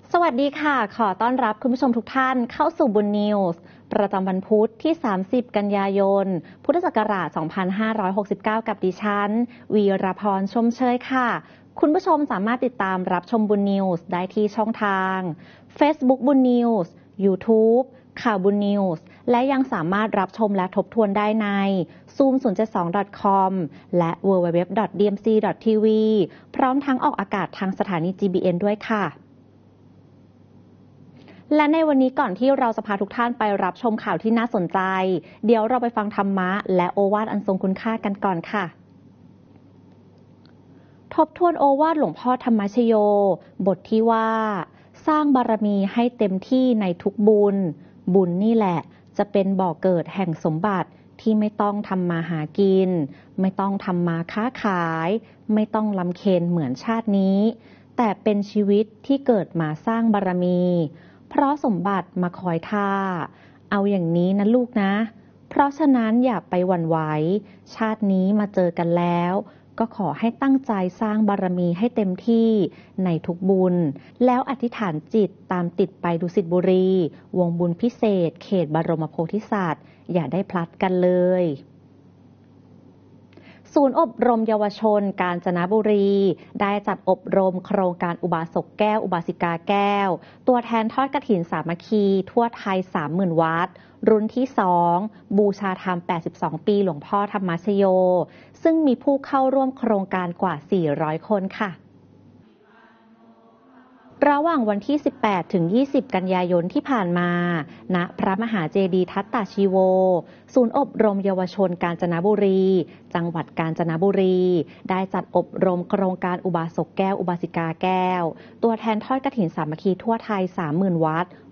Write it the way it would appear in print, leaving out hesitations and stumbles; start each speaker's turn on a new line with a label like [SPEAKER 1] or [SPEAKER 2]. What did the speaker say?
[SPEAKER 1] สวัสดีค่ะขอต้อนรับคุณผู้ชมทุกท่านเข้าสู่บุญนิวส์ประจำวันพุธที่ 30 กันยายน พุทธศักราช 2569 กับดิฉันวีรพร ชมเชยค่ะ คุณผู้ชมสามารถติดตามรับชมบุญนิวส์ได้ที่ช่องทาง Facebook บุญนิวส์ YouTube ข่าวบุญนิวส์และยังสามารถรับชมและทบทวนได้ใน zoom072.com และ www.dmc.tv พร้อมทั้งออกอากาศทางสถานี GBN ด้วยค่ะและในวันนี้ก่อนที่เราจะพาทุกท่านไปรับชมข่าวที่น่าสนใจ เดี๋ยวเราไปฟังธรรมะและโอวาทอันทรงคุณค่ากันก่อนค่ะ ทบทวนโอวาทหลวงพ่อธรรมชโย บทที่ว่า สร้างบารมีให้เต็มที่ในทุกบุญ บุญนี่แหละจะเป็นบ่อเกิดแห่งสมบัติที่ไม่ต้องทำมาหากิน ไม่ต้องทำมาค้าขาย ไม่ต้องลำเค็ญเหมือนชาตินี้ แต่เป็นชีวิตที่เกิดมาสร้างบารมี เพราะสมบัติมาคอยท่า เอาอย่างนี้นะลูกนะ เพราะฉะนั้นอย่าไปหวั่นไหว ชาตินี้มาเจอกันแล้ว ก็ขอให้ตั้งใจสร้างบารมีให้เต็มที่ในทุกบุญ แล้วอธิษฐานจิตตามติดไปดุสิตบุรี วงบุญพิเศษ เขตบรมโพธิสัตว์ อย่าได้พลัดกันเลยศูนย์อบรมเยาวชนกาญจนบุรีได้จัดอบรมโครงการอุบาสกแก้วอุบาสิกาแก้วตัวแทนทอดกฐินสามัคคีทั่วไทย 30,000 วัดรุ่นที่ 2 บูชาธรรม 82 ปีหลวงพ่อธรรมชโยซึ่งมีผู้เข้าร่วมโครงการกว่า 400 คนค่ะระหว่างวันที่ 18 ถึง 20 กันยายนที่ผ่านมา ณ พระมหาเจดีย์ทัตตชีโว ศูนย์อบรมเยาวชนกาญจนบุรี จังหวัดกาญจนบุรี ได้จัดอบรมโครงการอุบาสกแก้วอุบาสิกาแก้ว ตัวแทนทอดกฐินสามัคคีทั่วไทย 30,000 วัด